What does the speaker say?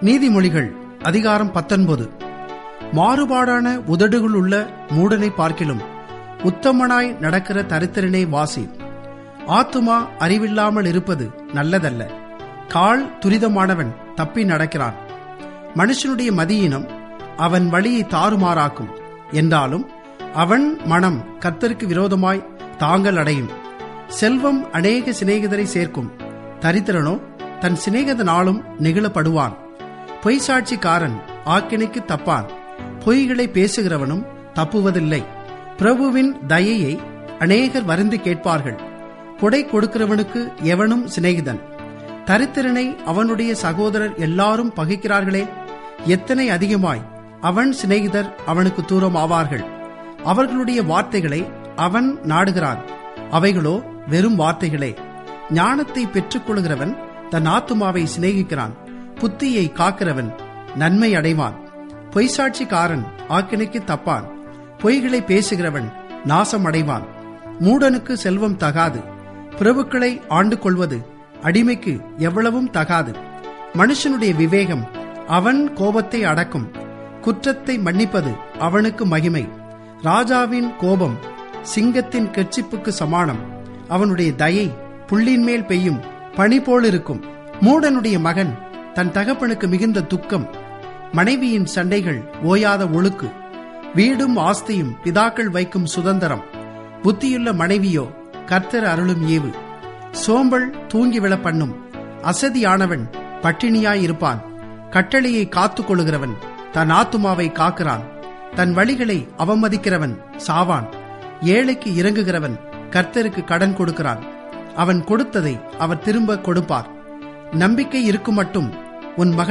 நீதிமொழிகள் அதிகாரம் 19. மாறுபாடான உதடுகள் உள்ள மூடனை பார்க்கிலும் உத்தமனாய் நடக்கிற தரித்திரனே வாசி. ஆத்துமா அறிவில்லாமல் இருப்பது நல்லதல்ல. கால் துரிதமானவன் தப்பி நடக்கிறான். மனுஷனுடைய மதியினம் அவன் வழியை தாறுமாறாக்கும். என்றாலும் அவன் மனம் கர்த்தருக்கு விரோதமாய் தாங்கள் அடையும். செல்வம் அநேக சிநேகிதரை சேர்க்கும். தரித்திரனோ தன் சிநேகிதனாலும் நெகிழப்படுவான். பொய்சாட்சிக்காரன் ஆக்கினைக்கு தப்பான். பொய்களை பேசுகிறவனும் தப்புவதில்லை. பிரபுவின் தயையை அநேகர் வருந்தி கேட்பார்கள். கொடை கொடுக்கிறவனுக்கு எவனும் சிநேகிதன். தரித்திரனை அவனுடைய சகோதரர் எல்லாரும் பகைக்கிறார்களே, எத்தனை அதிகமாய் அவன் சிநேகிதர் அவனுக்கு தூரம் ஆவார்கள். அவர்களுடைய வார்த்தைகளை அவன் நாடுகிறான், அவைகளோ வெறும் வார்த்தைகளே. ஞானத்தை பெற்றுக் கொள்கிறவன் தன் ஆத்துமாவை சிநேகிக்கிறான். புத்தியை காக்கிறவன் நன்மை அடைவான். பொய்சாட்சிக்காரன் ஆக்கினைக்கு தப்பான். பொய்களை பேசுகிறவன் நாசம் அடைவான். மூடனுக்கு செல்வம் தகாது. பிரபுக்களை ஆண்டு கொள்வது அடிமைக்கு எவ்வளவும் தகாது. மனுஷனுடைய விவேகம் அவன் கோபத்தை அடக்கும். குற்றத்தை மன்னிப்பது அவனுக்கு மகிமை. ராஜாவின் கோபம் சிங்கத்தின் கெர்ச்சிப்புக்கு சமானம். அவனுடைய தயை புள்ளின் மேல் பெய்யும் பனி போலிருக்கும். மூடனுடைய மகன் தன் தகப்பனுக்கு மிகுந்த துக்கம். மனைவியின் சண்டைகள் ஓயாத ஒழுக்கு. வீடும் ஆஸ்தியும் பிதாக்கள் வைக்கும் சுதந்திரம். புத்தியுள்ள மனைவியோ கர்த்தர் அருளும் ஈவு. சோம்பல் தூங்கி விழ பண்ணும். அசதியானவன் பட்டினியாயிருப்பான். கட்டளையை காத்துக் கொள்ளுகிறவன் தன் ஆத்துமாவை காக்கிறான். தன் வழிகளை அவமதிக்கிறவன் சாவான். ஏழைக்கு இறங்குகிறவன் கர்த்தருக்கு கடன் கொடுக்கிறான். அவன் கொடுத்ததை அவர் திரும்ப கொடுப்பார். நம்பிக்கை இருக்கும் மட்டும் உன் மகன்